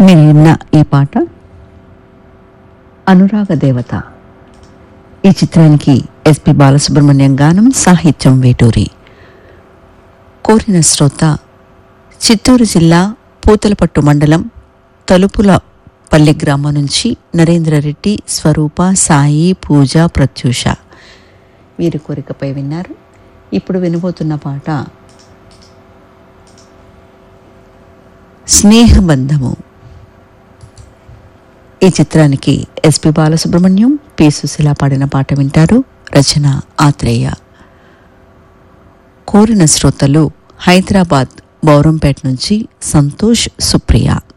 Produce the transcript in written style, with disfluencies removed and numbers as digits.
మీరు విన్న ఈ పాట అనురాగ దేవత. ఈ చిత్రానికి ఎస్పి బాలసుబ్రహ్మణ్యం గానం, సాహిత్యం వేటూరి. కోరిన శ్రోత చిత్తూరు జిల్లా పూతలపట్టు మండలం తలుపులపల్లి గ్రామం నుంచి నరేంద్రరెడ్డి, స్వరూప, సాయి, పూజ, ప్రత్యూష వీరి కోరికపై విన్నారు. ఇప్పుడు వినబోతున్న పాట స్నేహబంధము. ఈ చిత్రానికి ఎస్పి బాలసుబ్రహ్మణ్యం, పి సుశీల పాడిన పాట వింటారు. రచన ఆత్రేయ. కోరిన శ్రోతలు హైదరాబాద్ బౌరంపేట నుంచి సంతోష్, సుప్రియ.